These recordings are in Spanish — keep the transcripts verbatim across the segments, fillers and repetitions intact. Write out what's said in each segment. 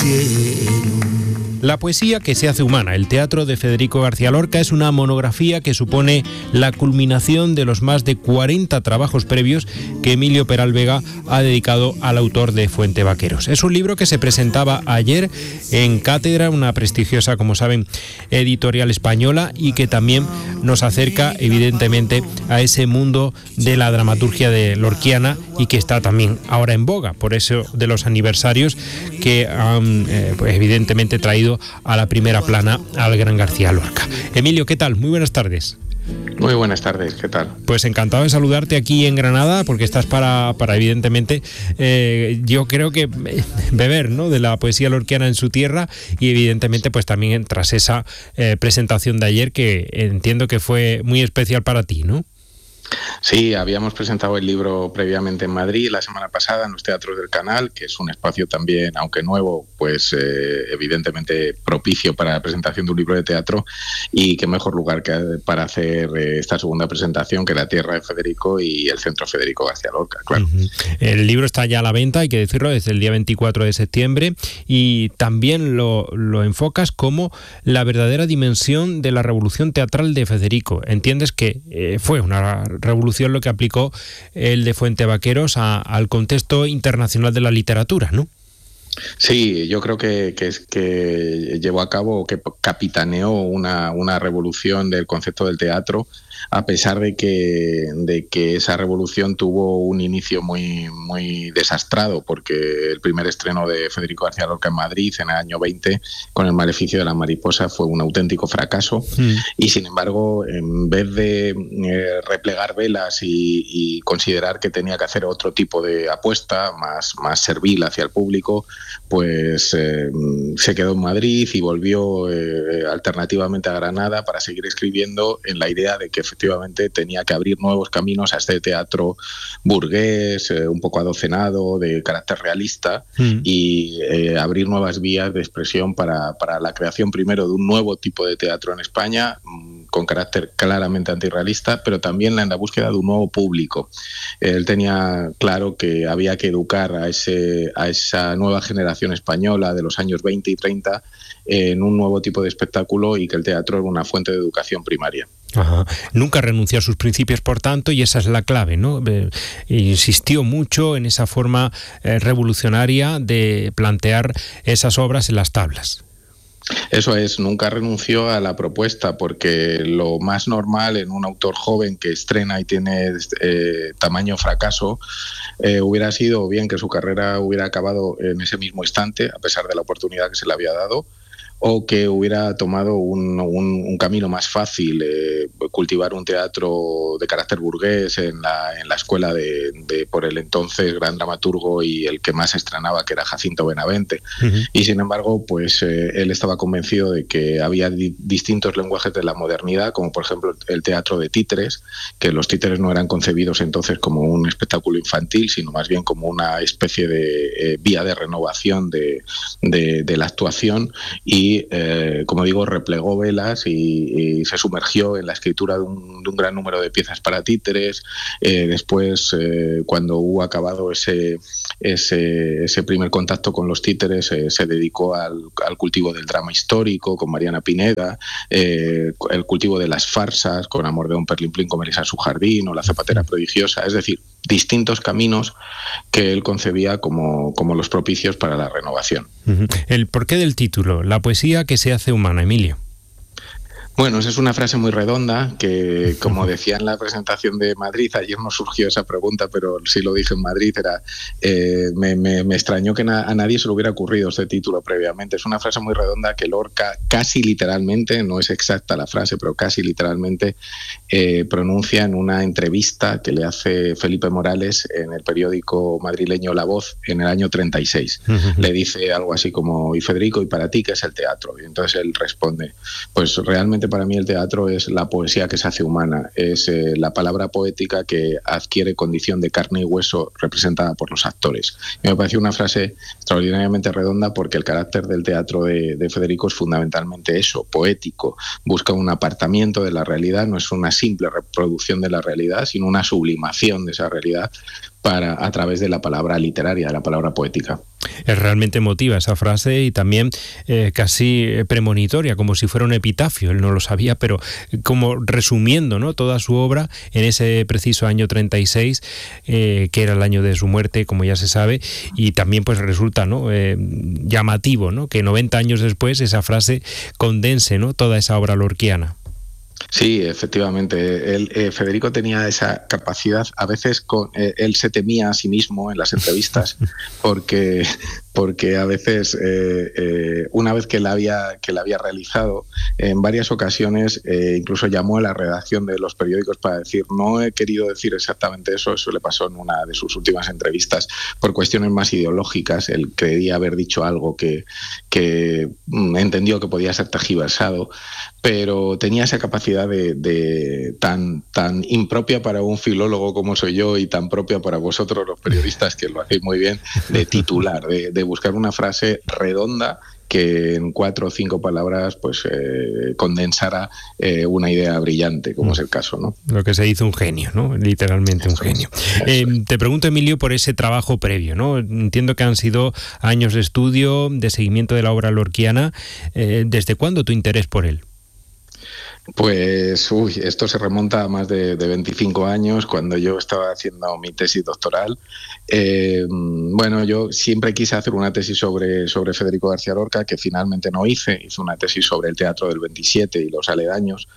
cielo. La poesía que se hace humana, el teatro de Federico García Lorca, es una monografía que supone la culminación de los más de cuarenta trabajos previos que Emilio Peral Vega ha dedicado al autor de Fuente Vaqueros. Es un libro que se presentaba ayer en Cátedra, una prestigiosa, como saben, editorial española, y que también nos acerca evidentemente a ese mundo de la dramaturgia de lorquiana y que está también ahora en boga, por eso de los aniversarios que han eh, pues evidentemente traído a la primera plana al gran García Lorca. Emilio, ¿qué tal? Muy buenas tardes. Muy buenas tardes, ¿qué tal? Pues encantado de saludarte aquí en Granada, porque estás para, para evidentemente, eh, yo creo que beber, ¿no?, de la poesía lorquiana en su tierra, y evidentemente pues también tras esa eh, presentación de ayer que entiendo que fue muy especial para ti, ¿no? Sí, habíamos presentado el libro previamente en Madrid la semana pasada en los Teatros del Canal, que es un espacio también, aunque nuevo, pues eh, evidentemente propicio para la presentación de un libro de teatro, y qué mejor lugar que para hacer eh, esta segunda presentación que la tierra de Federico y el Centro Federico García Lorca, claro. Uh-huh. El libro está ya a la venta, hay que decirlo, desde el día veinticuatro de septiembre, y también lo, lo enfocas como la verdadera dimensión de la revolución teatral de Federico. Entiendes que eh, fue una revolución lo que aplicó el de Fuente Vaqueros a, al contexto internacional de la literatura, ¿no? Sí, yo creo que, que, que llevó a cabo, que capitaneó una, una revolución del concepto del teatro, a pesar de que, de que esa revolución tuvo un inicio muy, muy desastrado, porque el primer estreno de Federico García Lorca en Madrid en el año veinte, con El maleficio de la mariposa, fue un auténtico fracaso. Mm. Y sin embargo, en vez de eh, replegar velas y, y considerar que tenía que hacer otro tipo de apuesta, más, más servil hacia el público, pues eh, se quedó en Madrid y volvió eh, alternativamente a Granada para seguir escribiendo, en la idea de que efectivamente tenía que abrir nuevos caminos a este teatro burgués, eh, un poco adocenado, de carácter realista, mm. y eh, abrir nuevas vías de expresión para, para la creación primero de un nuevo tipo de teatro en España, con carácter claramente antirrealista, pero también en la búsqueda de un nuevo público. Él tenía claro que había que educar a, ese, a esa nueva generación española de los años veinte y treinta en un nuevo tipo de espectáculo, y que el teatro era una fuente de educación primaria. Ajá. Nunca renunció a sus principios, por tanto, y esa es la clave, ¿no? Eh, insistió mucho en esa forma eh, revolucionaria de plantear esas obras en las tablas. Eso es, nunca renunció a la propuesta, porque lo más normal en un autor joven que estrena y tiene eh, tamaño fracaso eh, hubiera sido bien que su carrera hubiera acabado en ese mismo instante, a pesar de la oportunidad que se le había dado, o que hubiera tomado un, un, un camino más fácil, eh, cultivar un teatro de carácter burgués en la, en la escuela de, de por el entonces gran dramaturgo y el que más estrenaba, que era Jacinto Benavente. Uh-huh. Y sin embargo, pues eh, él estaba convencido de que había di- distintos lenguajes de la modernidad, como por ejemplo el teatro de títeres, que los títeres no eran concebidos entonces como un espectáculo infantil, sino más bien como una especie de eh, vía de renovación de, de, de la actuación, y Y, eh, como digo, replegó velas y, y se sumergió en la escritura de un, de un gran número de piezas para títeres. Eh, después, eh, cuando hubo acabado ese, ese, ese primer contacto con los títeres, eh, se dedicó al, al cultivo del drama histórico con Mariana Pineda, eh, el cultivo de las farsas con Amor de un Perlimplín con Melisa su jardín, o La zapatera prodigiosa. Es decir, distintos caminos que él concebía como, como los propicios para la renovación. Uh-huh. ¿El porqué del título? La poesía que se hace humana, Emilio. Bueno, esa es una frase muy redonda que, como decía en la presentación de Madrid, ayer no surgió esa pregunta, pero sí lo dije en Madrid, era eh, me, me, me extrañó que na, a nadie se le hubiera ocurrido este título previamente. Es una frase muy redonda que Lorca casi literalmente, no es exacta la frase, pero casi literalmente eh, pronuncia en una entrevista que le hace Felipe Morales en el periódico madrileño La Voz en el año treinta y seis. Uh-huh. Le dice algo así como: y Federico, ¿y para ti qué es el teatro? Y entonces él responde: pues realmente para mí el teatro es la poesía que se hace humana, es eh, la palabra poética que adquiere condición de carne y hueso representada por los actores. Y me pareció una frase extraordinariamente redonda, porque el carácter del teatro de, de Federico es fundamentalmente eso, poético. Busca un apartamiento de la realidad, no es una simple reproducción de la realidad, sino una sublimación de esa realidad, para, a través de la palabra literaria, de la palabra poética. Es realmente emotiva esa frase y también eh, casi premonitoria, como si fuera un epitafio. Él no lo sabía, pero como resumiendo, ¿no?, toda su obra en ese preciso año treinta y seis, eh, que era el año de su muerte, como ya se sabe, y también pues resulta, ¿no?, eh, llamativo, ¿no?, que noventa años después esa frase condense, ¿no?, toda esa obra lorquiana. Sí, efectivamente. Él, eh, Federico tenía esa capacidad. A veces con, eh, él se temía a sí mismo en las entrevistas porque, porque a veces, eh, eh, una vez que la había, que la había realizado, en varias ocasiones eh, incluso llamó a la redacción de los periódicos para decir: no he querido decir exactamente eso. Eso le pasó en una de sus últimas entrevistas por cuestiones más ideológicas. Él creía haber dicho algo que, que mm, entendió que podía ser tergiversado, pero tenía esa capacidad de, de tan, tan impropia para un filólogo como soy yo y tan propia para vosotros los periodistas, que lo hacéis muy bien, de titular, de, de buscar una frase redonda que en cuatro o cinco palabras pues eh, condensara eh, una idea brillante, como es el caso, ¿no? Lo que se dice un genio, ¿no? Literalmente un genio. Eh, te pregunto, Emilio, por ese trabajo previo, ¿no? Entiendo que han sido años de estudio, de seguimiento de la obra lorquiana. Eh, ¿Desde cuándo tu interés por él? Pues, uy, esto se remonta a más de, de veinticinco años, cuando yo estaba haciendo mi tesis doctoral. Eh, bueno, yo siempre quise hacer una tesis sobre, sobre Federico García Lorca, que finalmente no hice. Hice una tesis sobre el teatro del veintisiete y los aledaños.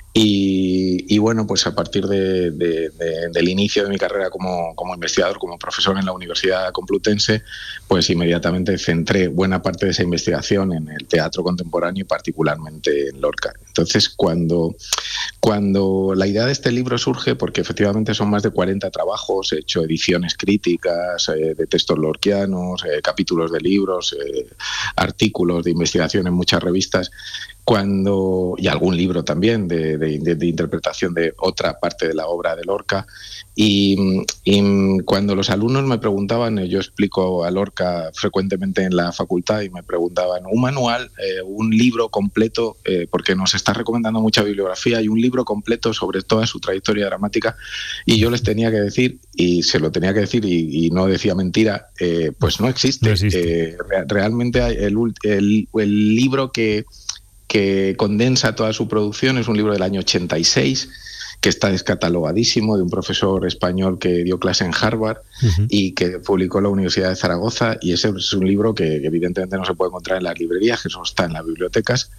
Y, y bueno, pues a partir de, de, de, del inicio de mi carrera como, como investigador, como profesor en la Universidad Complutense, pues inmediatamente centré buena parte de esa investigación en el teatro contemporáneo y particularmente en Lorca. Entonces, cuando, cuando la idea de este libro surge, porque efectivamente son más de cuarenta trabajos, he hecho ediciones críticas eh, de textos lorquianos, eh, capítulos de libros, eh, artículos de investigación en muchas revistas, cuando y algún libro también de, de, de, de interpretación de otra parte de la obra de Lorca. Y, y cuando los alumnos me preguntaban, yo explico a Lorca frecuentemente en la facultad, y me preguntaban un manual, eh, un libro completo, eh, porque nos está recomendando mucha bibliografía, y un libro completo sobre toda su trayectoria dramática. Y yo les tenía que decir, y se lo tenía que decir, y, y no decía mentira, eh, pues no existe. No existe. Eh, re, realmente el, el, el libro que que condensa toda su producción es un libro del año ochenta y seis, que está descatalogadísimo, de un profesor español que dio clase en Harvard uh-huh. y que publicó la Universidad de Zaragoza, y ese es un libro que evidentemente no se puede encontrar en las librerías, que eso está en las bibliotecas.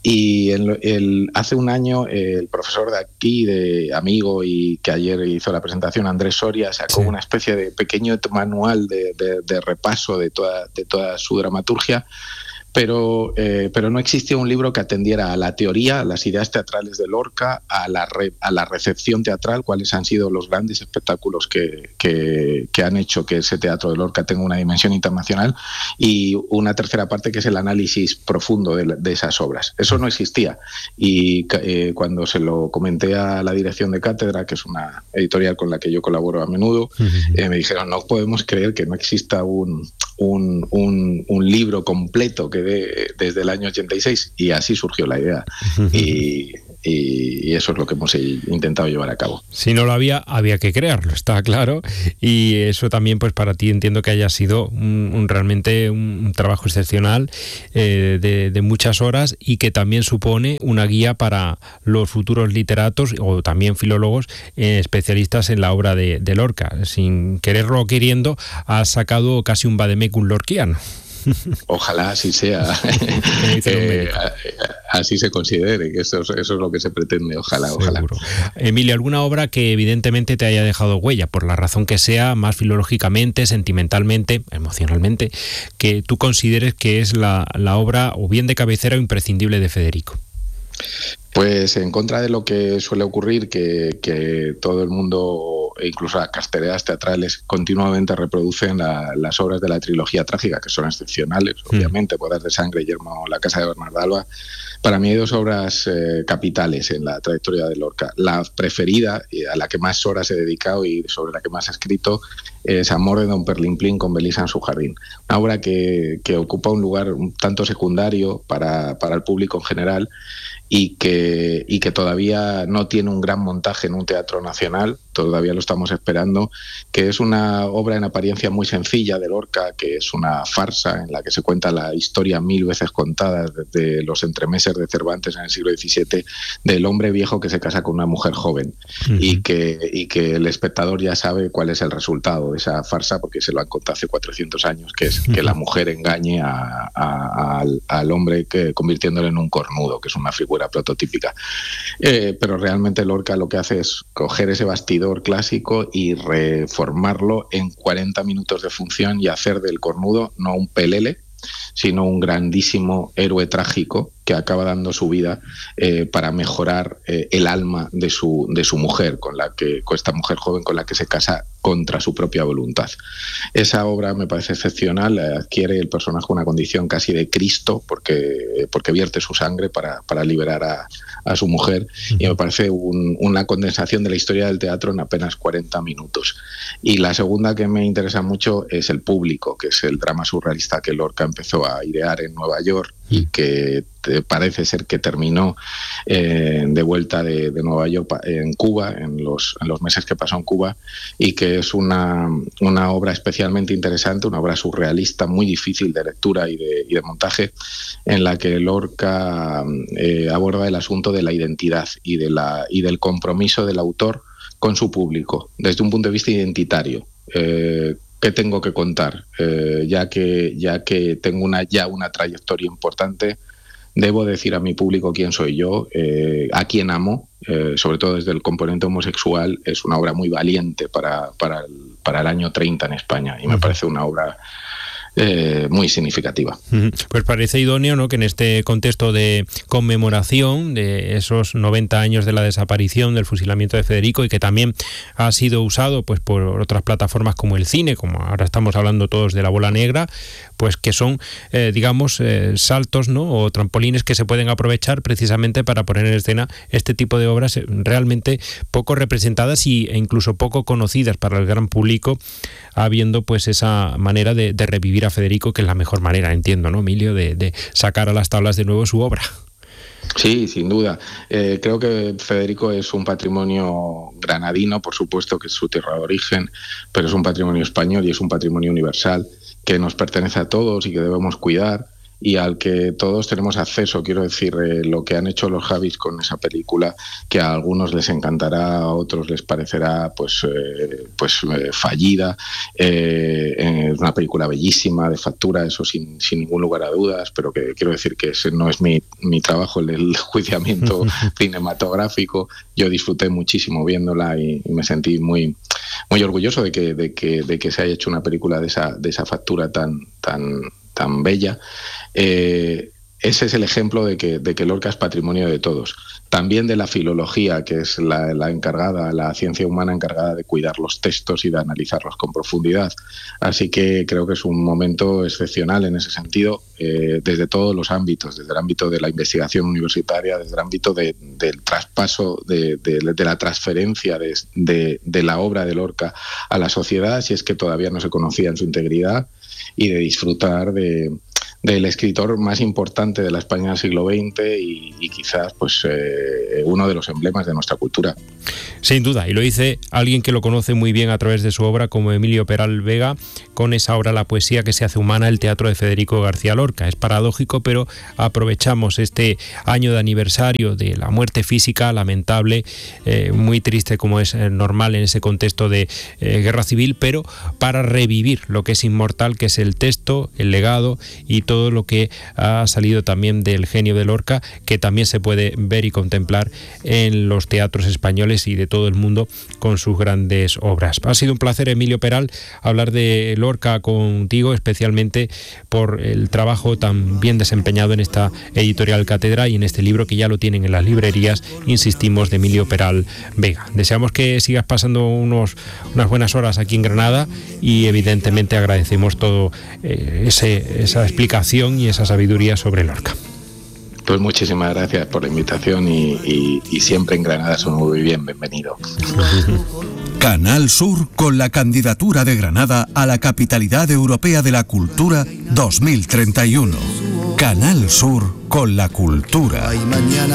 Y el, el, hace un año el profesor de aquí, de amigo, y que ayer hizo la presentación, Andrés Soria, sacó sí. una especie de pequeño manual de, de, de repaso de toda, de toda su dramaturgia. Pero, eh, pero no existía un libro que atendiera a la teoría, a las ideas teatrales de Lorca, a la, re, a la recepción teatral, cuáles han sido los grandes espectáculos que, que, que han hecho que ese teatro de Lorca tenga una dimensión internacional, y una tercera parte que es el análisis profundo de, de esas obras. Eso no existía, y eh, cuando se lo comenté a la dirección de cátedra, que es una editorial con la que yo colaboro a menudo, eh, me dijeron: no podemos creer que no exista un, un, un, un libro completo que De, desde el año ochenta y seis, y así surgió la idea. Y, y, y eso es lo que hemos intentado llevar a cabo. Si no lo había, había que crearlo, está claro. Y eso también, pues para ti, entiendo que haya sido un, un realmente un, un trabajo excepcional, eh, de, de muchas horas, y que también supone una guía para los futuros literatos o también filólogos eh, especialistas en la obra de, de Lorca. Sin quererlo o queriendo, has sacado casi un vademecum lorquiano. Ojalá así sea, eh, así se considere, que eso, eso es lo que se pretende, ojalá, Seguro. ojalá. Emilio, ¿alguna obra que evidentemente te haya dejado huella, por la razón que sea, más filológicamente, sentimentalmente, emocionalmente, que tú consideres que es la, la obra o bien de cabecera o imprescindible de Federico? Pues en contra de lo que suele ocurrir, que, que todo el mundo, incluso las carteleras teatrales, continuamente reproducen la, las obras de la trilogía trágica, que son excepcionales, mm. obviamente, Bodas de Sangre, Yermo, La Casa de Bernardo Alba. Para mí hay dos obras eh, capitales en la trayectoria de Lorca. La preferida, a la que más horas he dedicado y sobre la que más he escrito, es Amor de Don Perlimplín con Belisa en su jardín. Una obra que, que ocupa un lugar un tanto secundario para, para el público en general y que, y que todavía no tiene un gran montaje en un teatro nacional, todavía lo estamos esperando, que es una obra en apariencia muy sencilla de Lorca, que es una farsa en la que se cuenta la historia mil veces contada desde los entremeses de Cervantes en el siglo diecisiete del hombre viejo que se casa con una mujer joven. Uh-huh. y, que, y que el espectador ya sabe cuál es el resultado de esa farsa porque se lo han contado hace cuatrocientos años, que es uh-huh. que la mujer engañe a, a, a, al, al hombre que, convirtiéndolo en un cornudo, que es una figura prototípica. Eh, pero realmente Lorca lo que hace es coger ese bastidor clásico y reformarlo en cuarenta minutos de función y hacer del cornudo no un pelele, sino un grandísimo héroe trágico que acaba dando su vida eh, para mejorar eh, el alma de su, de su mujer, con la que, con esta mujer joven con la que se casa contra su propia voluntad. Esa obra me parece excepcional, adquiere el personaje una condición casi de Cristo, porque, porque vierte su sangre para, para liberar a, a su mujer, y me parece un, una condensación de la historia del teatro en apenas cuarenta minutos. Y la segunda que me interesa mucho es El público, que es el drama surrealista que Lorca empezó a idear en Nueva York y que parece ser que terminó eh, de vuelta de, de Nueva York en Cuba, en los, en los meses que pasó en Cuba, y que es una, una obra especialmente interesante, una obra surrealista muy difícil de lectura y de, y de montaje, en la que Lorca eh, aborda el asunto de la identidad y, de la, y del compromiso del autor con su público, desde un punto de vista identitario. Eh, ¿Qué tengo que contar? Eh, ya que, ya que tengo una, ya una trayectoria importante, debo decir a mi público quién soy yo, eh, a quién amo, eh, sobre todo desde el componente homosexual. Es una obra muy valiente para, para, el, para el año treinta en España, y me parece una obra Eh, muy significativa. Pues parece idóneo, ¿no?, que en este contexto de conmemoración de esos noventa años de la desaparición, del fusilamiento de Federico, y que también ha sido usado pues por otras plataformas como el cine, como ahora estamos hablando todos de La Bola Negra, pues que son eh, digamos eh, saltos, ¿no?, o trampolines que se pueden aprovechar precisamente para poner en escena este tipo de obras realmente poco representadas y, e incluso poco conocidas para el gran público, habiendo pues esa manera de, de revivir a Federico, que es la mejor manera, entiendo, ¿no, Emilio?, de, de sacar a las tablas de nuevo su obra. Sí, sin duda. Eh, creo que Federico es un patrimonio granadino, por supuesto que es su tierra de origen, pero es un patrimonio español y es un patrimonio universal que nos pertenece a todos y que debemos cuidar, y al que todos tenemos acceso. Quiero decir, eh, lo que han hecho los Javis con esa película, que a algunos les encantará, a otros les parecerá pues, eh, pues eh, fallida. Eh, es una película bellísima, de factura, eso sin, sin ningún lugar a dudas, pero que quiero decir que ese no es mi, mi trabajo, el del juiciamiento cinematográfico. Yo disfruté muchísimo viéndola y, y me sentí muy, muy orgulloso de que, de, que, de que se haya hecho una película de esa, de esa factura tan, tan, tan bella. Eh, ese es el ejemplo de que, de que Lorca es patrimonio de todos. También de la filología, que es la, la encargada, la ciencia humana encargada de cuidar los textos y de analizarlos con profundidad. Así que creo que es un momento excepcional en ese sentido, eh, desde todos los ámbitos, desde el ámbito de la investigación universitaria, desde el ámbito de, del traspaso, de, de, de la transferencia de, de, de la obra de Lorca a la sociedad, si es que todavía no se conocía en su integridad, y de disfrutar de, del escritor más importante de la España del siglo veinte y, y quizás pues eh, uno de los emblemas de nuestra cultura. Sin duda, y lo dice alguien que lo conoce muy bien a través de su obra, como Emilio Peral Vega, con esa obra La poesía que se hace humana, el teatro de Federico García Lorca. Es paradójico, pero aprovechamos este año de aniversario de la muerte física lamentable, eh, muy triste como es normal en ese contexto de eh, guerra civil, pero para revivir lo que es inmortal, que es el texto, el legado y todo lo que ha salido también del genio de Lorca, que también se puede ver y contemplar en los teatros españoles y de todo el mundo con sus grandes obras. Ha sido un placer, Emilio Peral, hablar de Lorca contigo, especialmente por el trabajo tan bien desempeñado en esta editorial Cátedra y en este libro que ya lo tienen en las librerías, insistimos, de Emilio Peral Vega. Deseamos que sigas pasando unos, unas buenas horas aquí en Granada y evidentemente agradecemos todo eh, ese, esa explicación y esa sabiduría sobre Lorca. Pues muchísimas gracias por la invitación y, y, y siempre en Granada son muy bien bienvenido. Canal Sur con la candidatura de Granada a la Capitalidad Europea de la Cultura dos mil treinta y uno. Canal Sur con la cultura.